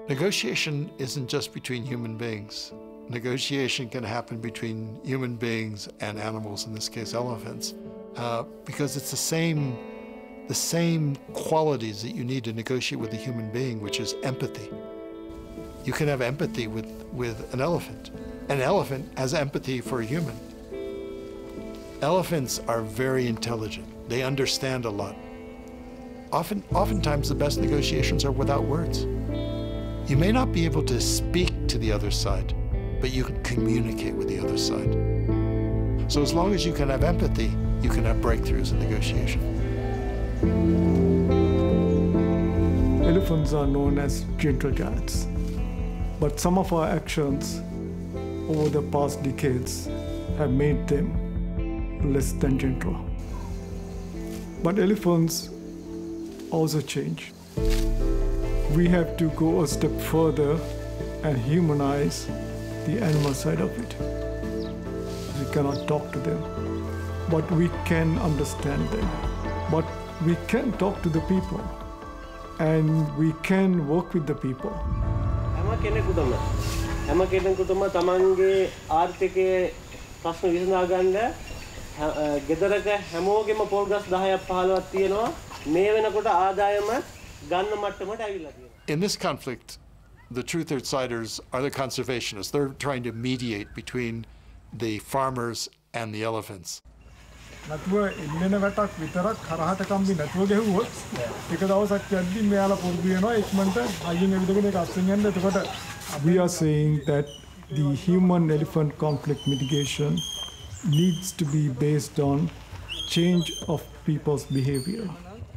Negotiation isn't just between human beings. Negotiation can happen between human beings and animals, in this case elephants, because it's the same qualities that you need to negotiate with a human being, which is empathy. You can have empathy with an elephant. An elephant has empathy for a human. Elephants are very intelligent. They understand a lot. Oftentimes the best negotiations are without words. You may not be able to speak to the other side, but you can communicate with the other side. So as long as you can have empathy, you can have breakthroughs in negotiation. Elephants are known as gentle giants, but some of our actions over the past decades have made them less than gentle. But elephants also change. We have to go a step further and humanize the animal side of it. We cannot talk to them, but we can understand them. But we can talk to the people, and we can work with the people. හැම කෙනෙකුටම තමන්ගේ ආර්ථිකයේ ප්‍රශ්න විසඳා ගන්න ගෙදරක හැමෝගෙම පොල් ගස් 10ක් 15ක් තියෙනවා මේ වෙනකොට ආදායම ගන්න මට්ටමට ඇවිල්ලා තියෙනවා. In this conflict, the truth-siders are the conservationists. They're trying to mediate between the farmers and the elephants. නැතුව ඉල්ලෙන වැටක් විතරක් කරහට කම්බි නැතුව ගෙහුවොත් එක දවසක් යද්දි මෙයාලා පොඩි වෙනවා ඉක්මනට අයින් එවිදගෙන ඒක අස්සෙන් යන්න එතකොට we are saying that the human-elephant conflict mitigation needs to be based on change of people's behavior.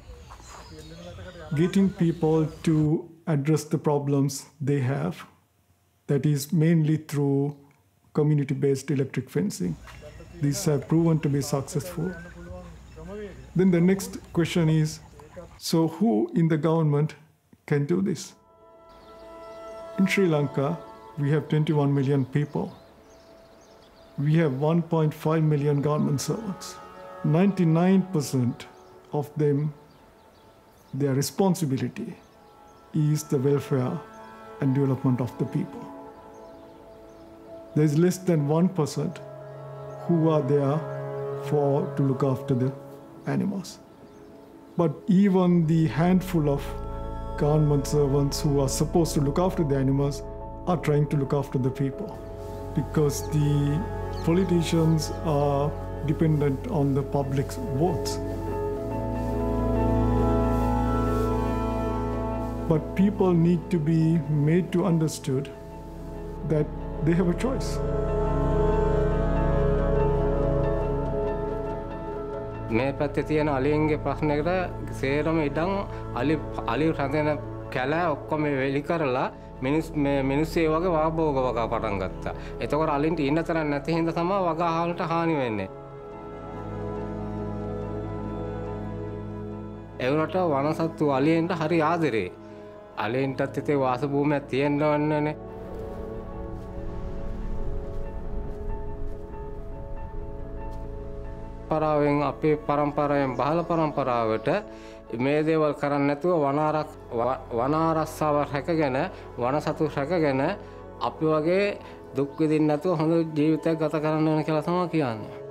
Getting people to address the problems they have, that is mainly through community-based electric fencing. These have proven to be successful. Then the next question is, so who in the government can do this? In Sri Lanka, we have 21 million people. We have 1.5 million government servants. 99% of them, their responsibility is the welfare and development of the people. There is less than 1% who are there to look after the animals. But even the handful of government servants who are supposed to look after the animals are trying to look after the people, because the politicians are dependent on the public's votes. But people need to be made to understood that they have a choice. මේ පැත්තේ තියෙන අලියන්ගේ ප්‍රශ්නයකට සේරම ඉඩම් අලි රැඳෙන කැල ඔක්කොම වෙලි කරලා මිනිස්සු ඒ වගේ වාබෝග වගා පටන් ගත්තා. එතකොට අලින්ට ඉන්න තරම් නැති හින්දා තමයි වගාහලට හානි වෙන්නේ. ඒ වුණාට වනසත්තු අලියන්ට හරි ආදරේ. අලියන්ටත් හිතේ වාස භූමියක් තියෙන්න ඕනනේ. පරාවෙන් අපේ පරම්පරාවෙන් බහල පරම්පරාවට මේ දේවල් කරන්නේ නැතුව වනාරස්සාව රැකගෙන වනසතු රැකගෙන අපි වගේ දුක් විඳින්න නැතුව හොඳ ජීවිතයක් ගත කරන්න ඕන කියලා තමයි කියන්නේ.